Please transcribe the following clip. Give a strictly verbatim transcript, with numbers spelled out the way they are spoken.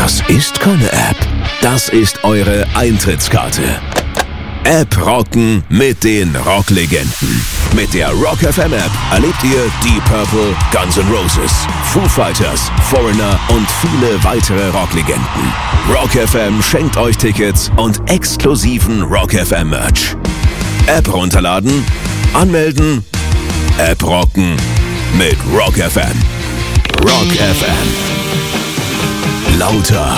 Das ist keine App. Das ist eure Eintrittskarte. App rocken mit den Rocklegenden. Mit der Rock F M App erlebt ihr Deep Purple, Guns N' Roses, Foo Fighters, Foreigner und viele weitere Rocklegenden. Rock F M schenkt euch Tickets und exklusiven Rock F M Merch. App runterladen, anmelden, App rocken mit Rock F M. Rock F M. Lauter